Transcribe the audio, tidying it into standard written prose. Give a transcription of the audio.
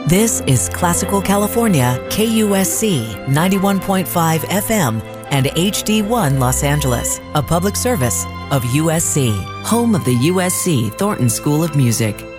This is Classical California, KUSC 91.5 FM and HD1 Los Angeles, a public service of USC, home of the USC Thornton School of Music.